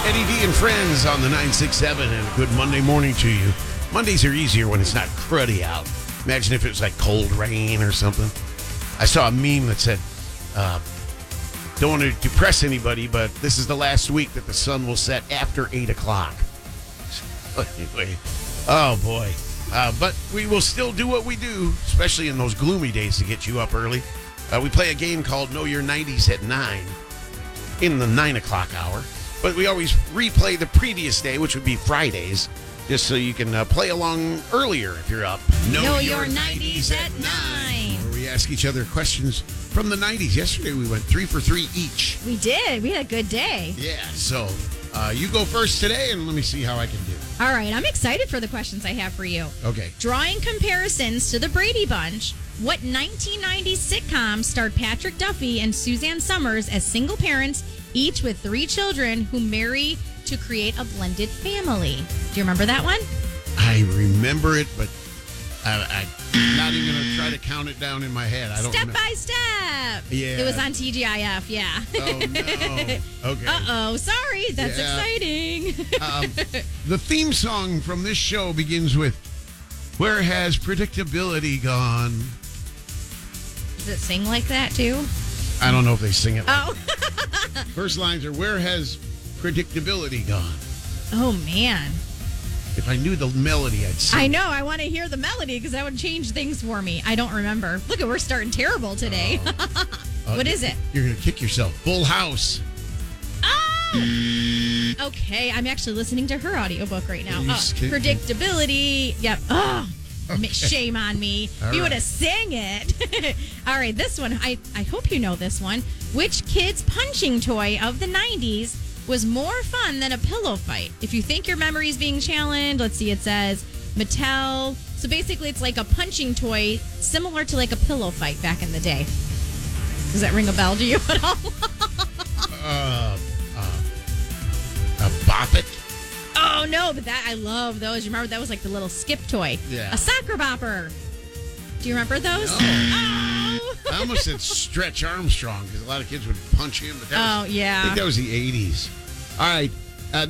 Eddie V and friends on the 967, and a good Monday morning to you. Mondays are easier when it's not cruddy out. Imagine if it was like cold rain or something. I saw a meme that said, don't want to depress anybody, but this is the last week that the sun will set after 8 o'clock. Anyway, oh boy. But we will still do what we do, especially in those gloomy days to get you up early. We play a game called Know Your 90s at 9 in the 9 o'clock hour. But we always replay the previous day, which would be Fridays, just so you can play along earlier if you're up. Know Your 90s at 9. Where we ask each other questions from the 90s. Yesterday we went 3 for 3 each. We did. We had a good day. Yeah, so you go first today, and let me see how I can do. All right, I'm excited for the questions I have for you. Okay. Drawing comparisons to the Brady Bunch, what 1990s sitcom starred Patrick Duffy and Suzanne Summers as single parents, each with 3 children who marry to create a blended family? Do you remember that one? I remember it, but I'm not even going to try to count it down in my head. I don't Step know. by Step. Yeah. It was on TGIF, yeah. Oh, no. Okay. Uh-oh, sorry. That's exciting. The theme song from this show begins with, "Where has predictability gone?" Does it sing like that, too? I don't know if they sing it. Oh. First lines are, "Where has predictability gone?" Oh, man. If I knew the melody, I'd sing. I know. I want to hear the melody because that would change things for me. I don't remember. Look, we're starting terrible today. What is it? You're going to kick yourself. Full House. Oh! Okay, I'm actually listening to her audiobook right now. Predictability. Yep. Oh, shame on me. All You right. would have sang it. All right, this one. I hope you know this one. Which kid's punching toy of the 90s was more fun than a pillow fight? If you think your memory is being challenged, let's see, it says Mattel. So basically, it's like a punching toy similar to like a pillow fight back in the day. Does that ring a bell to you at all? Bop It. Oh, no, but that I love those. You remember that was like the little skip toy? Yeah. A soccer bopper. Do you remember those? No. Oh! I almost said Stretch Armstrong because a lot of kids would punch him. But that was, yeah. I think that was the 80s. All right.